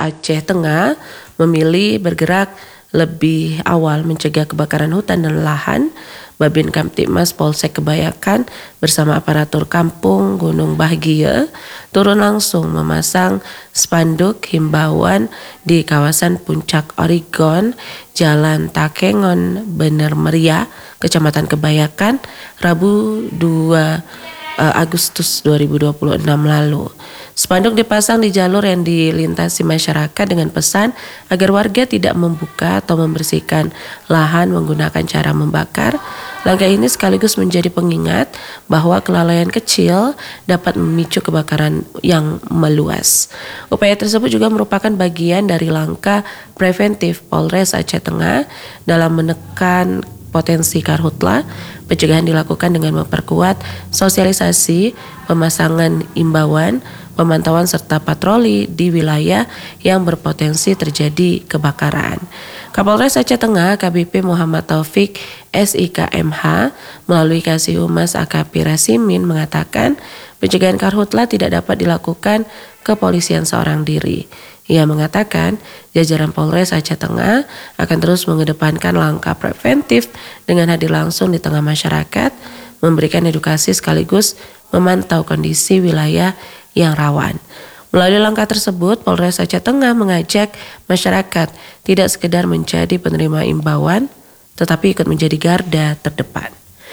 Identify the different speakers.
Speaker 1: Aceh Tengah memilih bergerak lebih awal mencegah kebakaran hutan dan lahan. Babin Kamtibmas Polsek Kebayakan bersama aparatur kampung Gunung Bahagia turun langsung memasang spanduk himbauan di kawasan Puncak Oregon, Jalan Takengon, Bener Meriah, Kecamatan Kebayakan, Rabu 2 Agustus 2026 lalu. Spanduk dipasang di jalur yang dilintasi masyarakat dengan pesan agar warga tidak membuka atau membersihkan lahan menggunakan cara membakar. Langkah ini sekaligus menjadi pengingat bahwa kelalaian kecil dapat memicu kebakaran yang meluas. Upaya tersebut juga merupakan bagian dari langkah preventif Polres Aceh Tengah dalam menekan potensi karhutla. Pencegahan dilakukan dengan memperkuat sosialisasi, pemasangan imbauan, pemantauan serta patroli di wilayah yang berpotensi terjadi kebakaran. Kapolres Aceh Tengah AKBP Muhammad Taufik SIKMH melalui Kasih Humas AKP Rasimin mengatakan pencegahan karhutla tidak dapat dilakukan kepolisian seorang diri. Ia mengatakan jajaran Polres Aceh Tengah akan terus mengedepankan langkah preventif dengan hadir langsung di tengah masyarakat, memberikan edukasi sekaligus memantau kondisi wilayah yang rawan. Melalui langkah tersebut, Polres Aceh Tengah mengajak masyarakat tidak sekedar menjadi penerima imbauan, tetapi ikut menjadi garda terdepan.